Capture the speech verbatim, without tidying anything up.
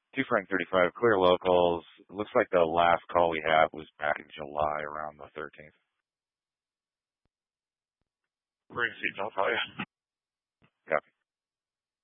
Two Frank thirty-five, clear locals. It looks like the last call we had was back in July around the thirteenth. Green seats, I'll tell you.